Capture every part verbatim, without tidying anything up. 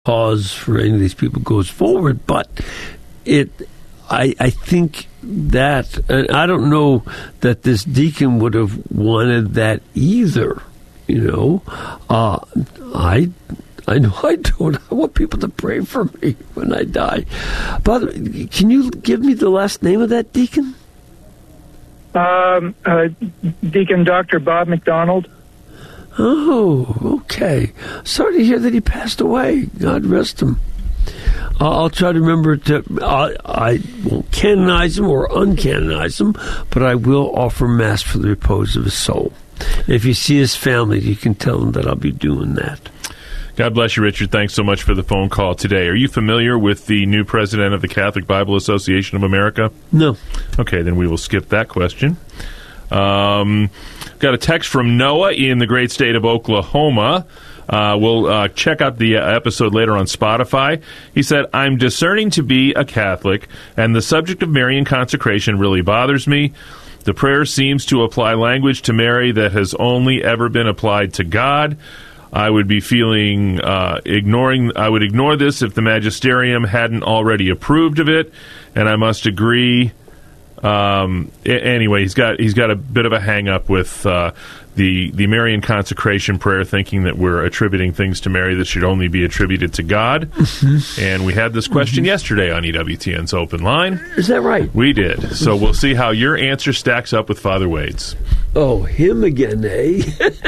cause for any of these people goes forward, but it, I, I think that, and I don't know that this deacon would have wanted that either. You know, uh, I, I know I don't. I want people to pray for me when I die. By the way, can you give me the last name of that deacon? Um, uh, Deacon Doctor Bob McDonald. Oh, okay. Sorry to hear that he passed away. God rest him. Uh, I'll try to remember to. Uh, I won't canonize him or uncanonize him, but I will offer mass for the repose of his soul. If you see his family, you can tell him that I'll be doing that. God bless you, Richard. Thanks so much for the phone call today. Are you familiar with the new president of the Catholic Bible Association of America? No. Okay, then we will skip that question. Um, got a text from Noah in the great state of Oklahoma. Uh, we'll uh, check out the episode later on Spotify. He said, I'm discerning to be a Catholic, and the subject of Marian consecration really bothers me. The prayer seems to apply language to Mary that has only ever been applied to God. I would be feeling uh, ignoring. I would ignore this if the magisterium hadn't already approved of it, and I must agree. Um, anyway, he's got he's got a bit of a hang up with uh, the the Marian consecration prayer, thinking that we're attributing things to Mary that should only be attributed to God. Mm-hmm. And we had this question mm-hmm. yesterday on E W T N's Open Line. Is that right? We did. So we'll see how your answer stacks up with Father Wade's. Oh, him again, eh?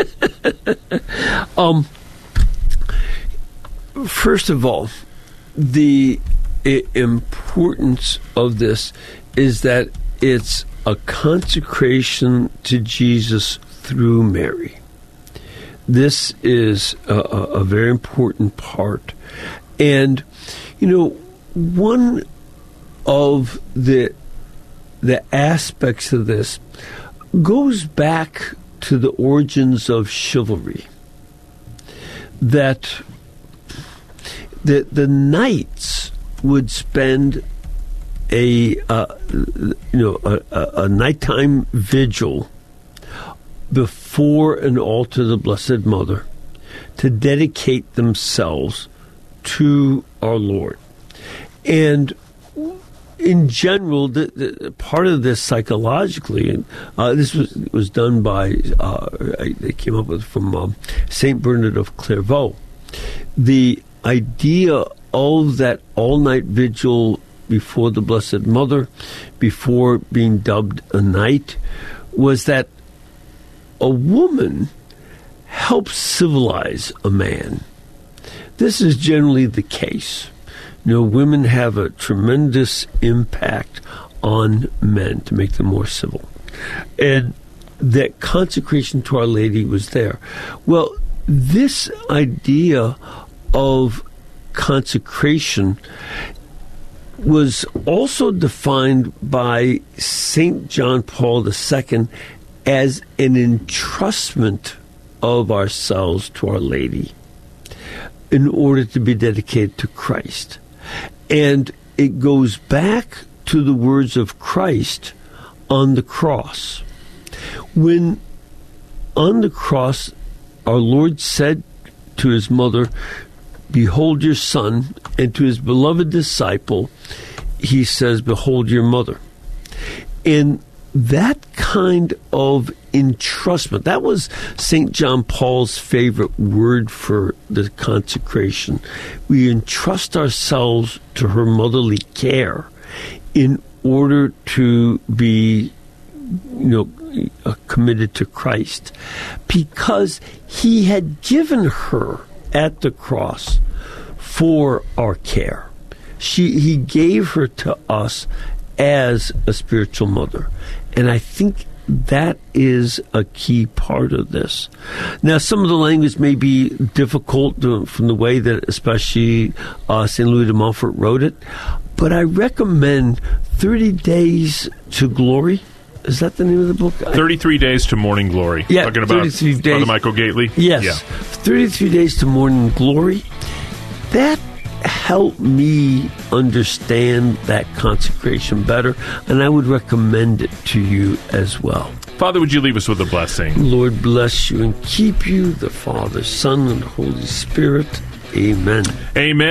um. First of all, the I- importance of this is that it's a consecration to Jesus through Mary. This is a, a, a very important part. And, you know, one of the the aspects of this goes back to the origins of chivalry. That the the knights would spend a uh, you know a, a, a nighttime vigil before an altar of the Blessed Mother to dedicate themselves to our Lord. And in general, the, the, part of this psychologically, and uh, this was was done by uh, they came up with from um, Saint Bernard of Clairvaux. The idea of that all-night vigil before the Blessed Mother, before being dubbed a knight, was that a woman helps civilize a man. This is generally the case. You know, women have a tremendous impact on men to make them more civil. And that consecration to Our Lady was there. Well, this idea of consecration was also defined by Saint John Paul the Second as an entrustment of ourselves to Our Lady in order to be dedicated to Christ. And it goes back to the words of Christ on the cross. When on the cross, our Lord said to his mother, "Behold your son," and to his beloved disciple, he says, "Behold your mother." And that kind of entrustment, that was Saint John Paul's favorite word for the consecration. We entrust ourselves to her motherly care in order to be, you know, uh, committed to Christ, because he had given her at the cross for our care. She, he gave her to us as a spiritual mother. And I think that is a key part of this. Now, some of the language may be difficult to, from the way that especially uh, Saint Louis de Montfort wrote it, but I recommend thirty days to Glory. Is that the name of the book? thirty-three Days to Morning Glory. Yeah, Talking about thirty-three days. Father Michael Gately? Yes. Yeah. thirty-three Days to Morning Glory. That helped me understand that consecration better, and I would recommend it to you as well. Father, would you leave us with a blessing? Lord bless you and keep you, the Father, Son, and Holy Spirit. Amen. Amen.